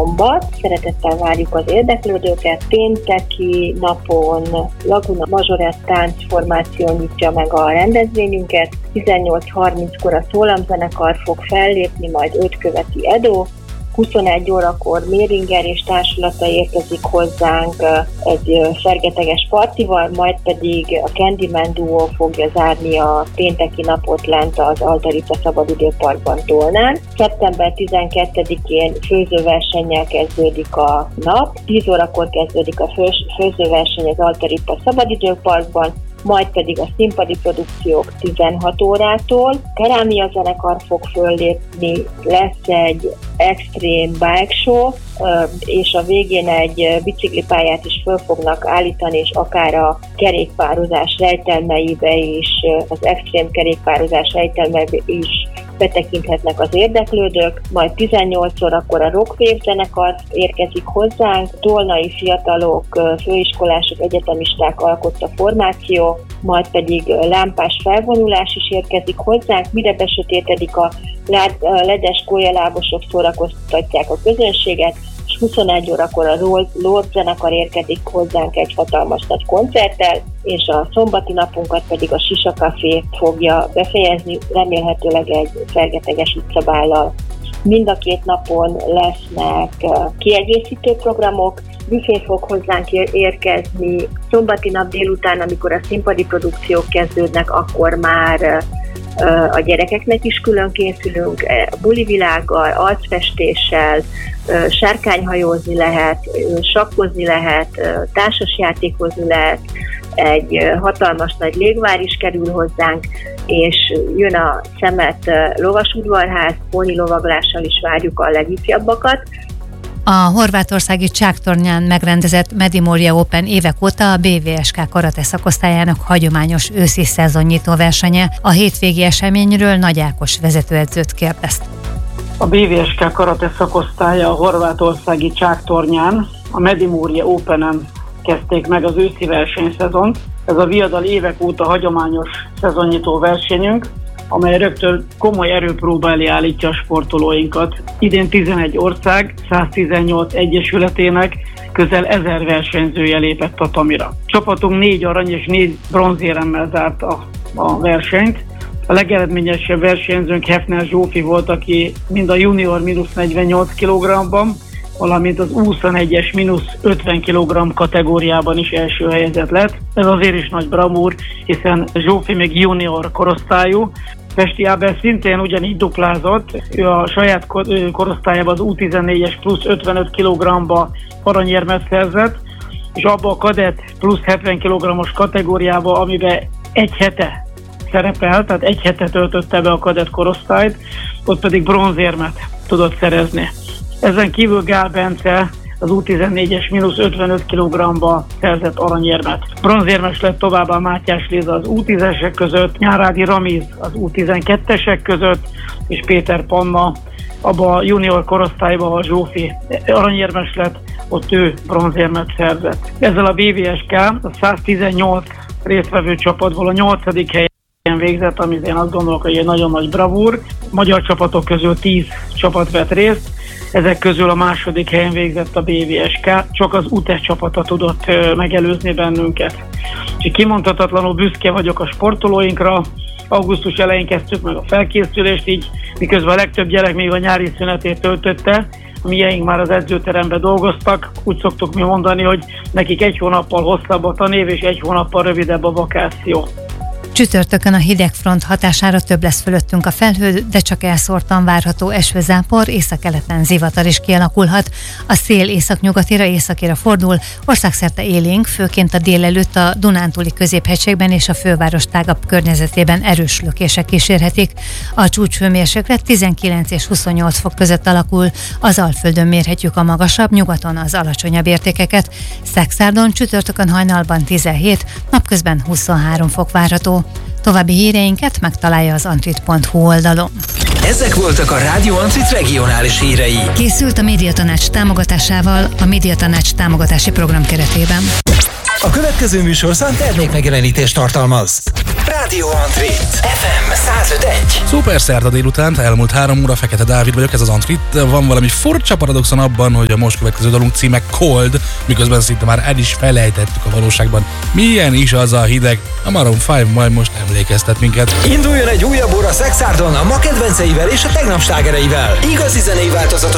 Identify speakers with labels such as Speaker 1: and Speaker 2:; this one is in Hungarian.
Speaker 1: szombat. Szeretettel várjuk az érdeklődőket. Pénteki napon Laguna Majorette táncformáció nyitja meg a rendezvényünket. 18:30-kor a szólamzenekar fog fellépni, majd őt követi Edo. 21 órakor Méringer és társulata érkezik hozzánk egy fergeteges partival, majd pedig a Candyman Duo fogja zárni a pénteki napot lent az Altarita Szabadidőparkban Tolnán. Szeptember 12-én főzőversennyel kezdődik a nap, 10 órakor kezdődik a főzőverseny az Altarita Szabadidőparkban, majd pedig a színpadi produkciók 16 órától. Kerámia zenekar fog föllépni, lesz egy extreme bike show, és a végén egy biciklipályát is föl fognak állítani, és akár a kerékpározás rejtelmeibe is, az extrém kerékpározás rejtelmeibe is betekinthetnek az érdeklődők. Majd 18 órakor a Rockwave zenekar érkezik hozzánk, tolnai fiatalok, főiskolások, egyetemisták alkotta formáció, majd pedig lámpás felvonulás is érkezik hozzánk, mire besötétedik a ledes kólyalábosok szórakoztatják a közönséget, és 21 órakor a Lord zenekar érkezik hozzánk egy hatalmas nagy koncerttel, és a szombati napunkat pedig a Sisa Café fogja befejezni, remélhetőleg egy fergeteges utcabállal. Mind a két napon lesznek kiegészítő programok, büfé fog hozzánk érkezni, szombati nap délután, amikor a színpadi produkciók kezdődnek, akkor már a gyerekeknek is külön készülünk, bulivilággal, arcfestéssel, sárkányhajózni lehet, sakkozni lehet, társasjátékozni lehet, egy hatalmas nagy légvár is kerül hozzánk, és jön a Szemet lovasudvarház, pónilovaglással is várjuk a legifjabbakat.
Speaker 2: A horvátországi Csáktornyán megrendezett Medimurje Open évek óta a BVSK karate szakosztályának hagyományos őszi szezonnyitó versenye. A hétvégi eseményről Nagy Ákos vezetőedzőt kérdezte.
Speaker 3: A BVSK karate szakosztálya a horvátországi Csáktornyán, a Medimurje Openen kezdték meg az őszi versenyszezont. Ez a viadal évek óta hagyományos szezonnyitó versenyünk, amely rögtön komoly erőpróba elé állítja a sportolóinkat. Idén 11 ország, 118 egyesületének közel 1000 versenyzője lépett tatamira. Csapatunk 4 arany és 4 bronzéremmel zárt a versenyt. A legeredményesebb versenyzőnk Hefner Zsófi volt, aki mind a junior -48 kg-ban, valamint az U21-es -50 kg kategóriában is első helyezett lett. Ez azért is nagy bravúr, hiszen Zsófi még junior korosztályú. Pesti Ábel szintén ugyanígy duplázott, ő a saját korosztályában az U14-es plusz 55 kg-ba aranyérmet szerzett, és abba a kadett plusz 70 kg-os kategóriába, amiben egy hete szerepel, tehát egy hete töltötte be a kadett korosztályt, ott pedig bronzérmet tudott szerezni. Ezen kívül Gál Bence az U14-es -55 kg-ba szerzett aranyérmet. Bronzérmes lett továbbá Mátyás Léza az U10-esek között, Nyárádi Ramiz az U12-esek között, és Péter Panna abban a junior korosztályban, a Zsófi aranyérmes lett, ott ő bronzérmet szerzett. Ezzel a BVSK a 118 résztvevő csapatból a 8. helyen végzett, amit én azt gondolok, hogy egy nagyon nagy bravúr. Magyar csapatok közül 10 csapat vett részt, ezek közül a második helyen végzett a BVSK, csak az UTES csapata tudott megelőzni bennünket. És kimondhatatlanul büszke vagyok a sportolóinkra. Augusztus elején kezdtük meg a felkészülést, így miközben a legtöbb gyerek még a nyári szünetét töltötte, a mieink már az edzőteremben dolgoztak. Úgy szoktuk mi mondani, hogy nekik 1 hónappal hosszabb a tanév és 1 hónappal rövidebb a vakáció.
Speaker 2: Csütörtökön a hidegfront hatására több lesz fölöttünk a felhő, de csak elszórtan várható esőzápor, északkeleten zivatar is kialakulhat. A szél északnyugatira, északira fordul, országszerte élénk, főként a délelőtt a Dunántúli középhegységben és a főváros tágabb környezetében erős lökések kísérhetik. A csúcshőmérséklet 19 és 28 fok között alakul, az Alföldön mérhetjük a magasabb, nyugaton az alacsonyabb értékeket. Szekszárdon csütörtökön hajnalban 17, napközben 23 fok várható. További híreinket megtalálja az antrit.hu oldalon.
Speaker 4: Ezek voltak a Rádió Antrit regionális hírei.
Speaker 2: Készült a Médiatanács támogatásával a Médiatanács támogatási program keretében.
Speaker 4: A következő műsorszám termékmegjelenítést tartalmaz. Rádió Antrit, FM 105.1.
Speaker 5: Szuper szerda délután, elmúlt 3 óra, Fekete Dávid vagyok, ez az Antrit. Van valami furcsa paradoxon abban, hogy a most következő dalunk címe Cold, miközben szinte már el is felejtettük a valóságban. Milyen is az a hideg? A Maroon 5 majd most emlékeztet minket.
Speaker 4: Induljon egy újabb óra Szexárdon a ma kedvenceivel és a tegnap slágereivel. Igazi zenei változatos